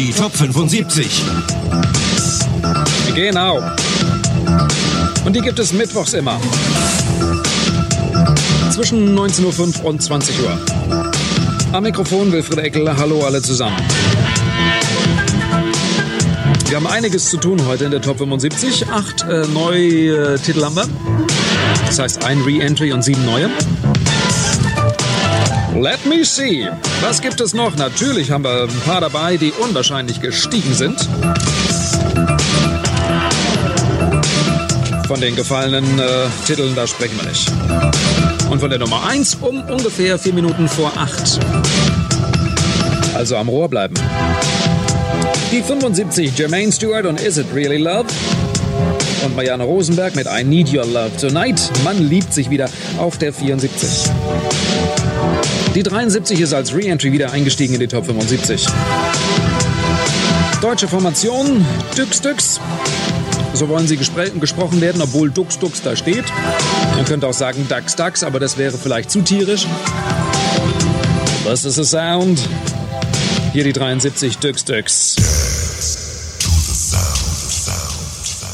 Die Top 75. Genau. Und die gibt es mittwochs immer. Zwischen 19.05 Uhr und 20 Uhr. Am Mikrofon Wilfried Eckel. Hallo alle zusammen. Wir haben einiges zu tun heute in der Top 75. 8 neue Titel haben wir. Das heißt ein Re-Entry und 7 neue. Let me see. Was gibt es noch? Natürlich haben wir ein paar dabei, die unwahrscheinlich gestiegen sind. Von den gefallenen Titeln, da sprechen wir nicht. Und von der Nummer 1 um ungefähr 4 Minuten vor 8. Also am Rohr bleiben. Die 75, Jermaine Stewart und Is It Really Love? Und Marianne Rosenberg mit I Need Your Love Tonight. Man liebt sich wieder auf der 74. Die 73 ist als Re-Entry wieder eingestiegen in die Top 75. Deutsche Formation, Dux Dux. So wollen sie gesprochen werden, obwohl Dux Dux da steht. Man könnte auch sagen Dax Dax, aber das wäre vielleicht zu tierisch. Was ist the sound? Hier die 73, Dux Dux.